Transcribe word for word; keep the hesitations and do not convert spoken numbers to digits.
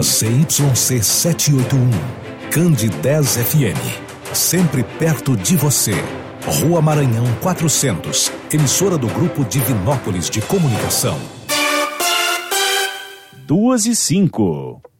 C Y C setecentos e oitenta e um, Cande dez F M. Sempre perto de você. Rua Maranhão quatrocentos, emissora do Grupo Divinópolis de Comunicação. Duas e cinco.